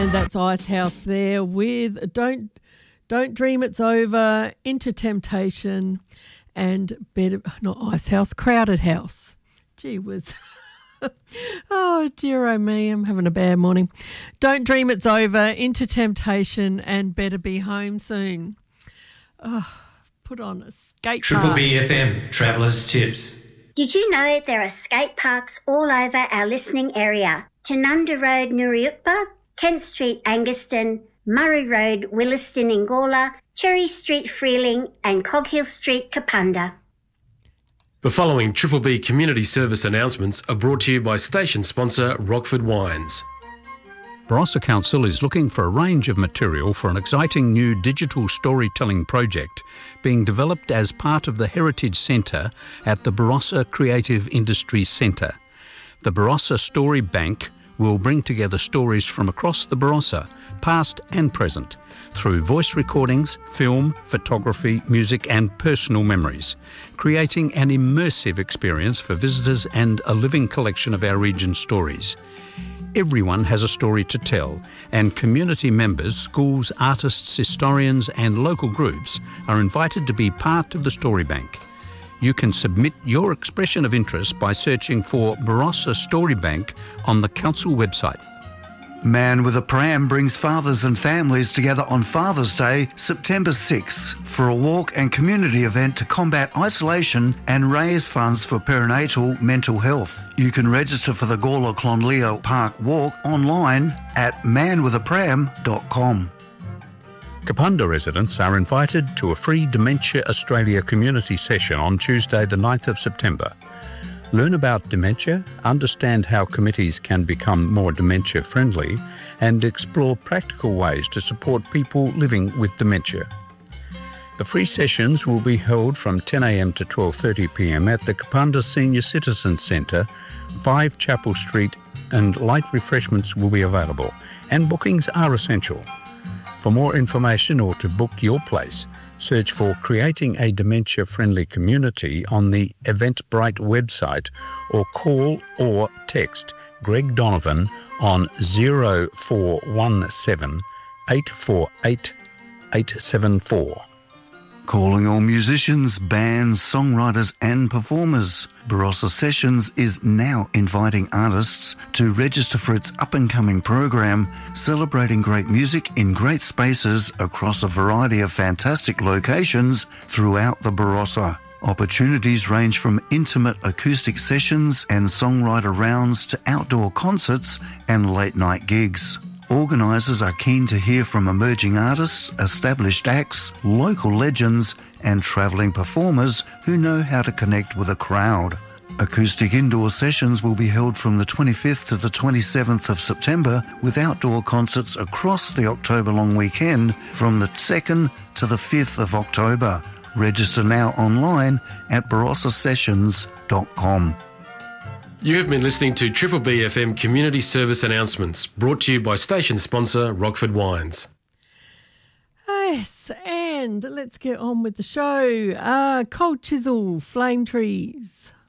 And that's Icehouse there with Don't Dream It's Over, Into Temptation, and not Icehouse, Crowded House. Gee whiz. Oh, dear oh me, I'm having a bad morning. Don't Dream It's Over, Into Temptation, and Better Be Home Soon. Oh, put on a skate park. Triple B FM, Travellers Tips. Did you know there are skate parks all over our listening area? Tanunda Road, Nuriutpa, Kent Street, Angaston, Murray Road, Williston, Ingala, Cherry Street, Freeling, and Coghill Street, Kapunda. The following Triple B community service announcements are brought to you by station sponsor Rockford Wines. Barossa Council is looking for a range of material for an exciting new digital storytelling project being developed as part of the Heritage Centre at the Barossa Creative Industries Centre. The Barossa Story Bank will bring together stories from across the Barossa, past and present, through voice recordings, film, photography, music and personal memories, creating an immersive experience for visitors and a living collection of our region's stories. Everyone has a story to tell, and community members, schools, artists, historians and local groups are invited to be part of the Story Bank. You can submit your expression of interest by searching for Barossa Story Bank on the council website. Man with a Pram brings fathers and families together on Father's Day, September 6, for a walk and community event to combat isolation and raise funds for perinatal mental health. You can register for the Gawler Clonleo Park Walk online at manwithapram.com. Kapunda residents are invited to a free Dementia Australia community session on Tuesday the 9th of September. Learn about dementia, understand how committees can become more dementia friendly, and explore practical ways to support people living with dementia. The free sessions will be held from 10 a.m. to 12:30 p.m. at the Kapunda Senior Citizens Centre, 5 Chapel Street, and light refreshments will be available, and bookings are essential. For more information or to book your place, search for Creating a Dementia-Friendly Community on the Eventbrite website or call or text Greg Donovan on 0417 848 874. Calling all musicians, bands, songwriters and performers. Barossa Sessions is now inviting artists to register for its up-and-coming program, celebrating great music in great spaces across a variety of fantastic locations throughout the Barossa. Opportunities range from intimate acoustic sessions and songwriter rounds to outdoor concerts and late-night gigs. Organisers are keen to hear from emerging artists, established acts, local legends and travelling performers who know how to connect with a crowd. Acoustic indoor sessions will be held from the 25th to the 27th of September with outdoor concerts across the October long weekend from the 2nd to the 5th of October. Register now online at barossasessions.com. You have been listening to Triple B FM community service announcements brought to you by station sponsor Rockford Wines. Yes, and let's get on with the show. Cold Chisel, Flame Trees.